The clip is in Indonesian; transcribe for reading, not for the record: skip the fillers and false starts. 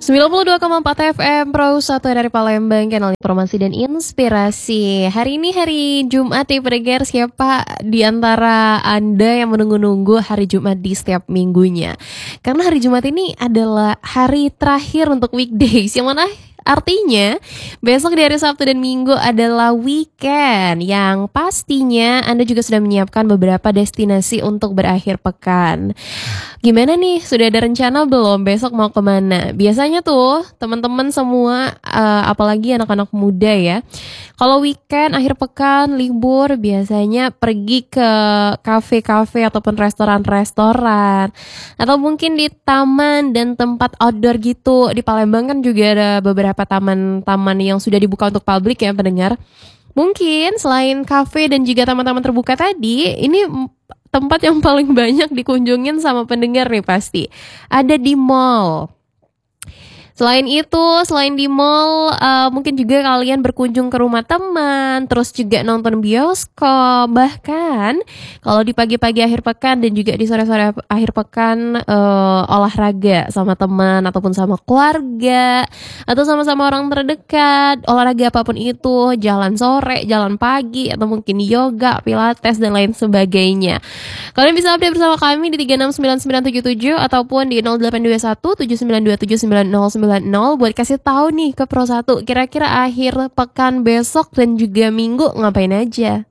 92,4 FM Pro 1 dari Palembang, kanal informasi dan inspirasi. Hari ini hari Jumat nih pendengar, siapa di antara Anda yang menunggu-nunggu hari Jumat di setiap minggunya? Karena hari Jumat ini adalah hari terakhir untuk weekdays, yang mana artinya besok di hari Sabtu dan Minggu adalah weekend, yang pastinya Anda juga sudah menyiapkan beberapa destinasi untuk berakhir pekan. Gimana nih, sudah ada rencana belum besok mau kemana? Biasanya tuh teman-teman semua, apalagi anak-anak muda ya, kalau weekend akhir pekan libur biasanya pergi ke kafe-kafe ataupun restoran-restoran, atau mungkin di taman dan tempat outdoor gitu. Di Palembang kan juga ada beberapa taman-taman yang sudah dibuka untuk publik ya pendengar. Mungkin selain kafe dan juga taman-taman terbuka tadi, ini tempat yang paling banyak dikunjungin sama pendengar nih pasti ada di mall. Selain itu, selain di mall, mungkin juga kalian berkunjung ke rumah teman, terus juga nonton bioskop. Bahkan kalau di pagi-pagi akhir pekan dan juga di sore-sore akhir pekan, olahraga sama teman ataupun sama keluarga, atau sama-sama orang terdekat, olahraga apapun itu, jalan sore, jalan pagi, atau mungkin yoga, pilates, dan lain sebagainya. Kalian bisa update bersama kami di 369977 ataupun di 0821 7927 buat kasih tahu nih ke Pro 1 kira-kira akhir pekan besok dan juga minggu ngapain aja.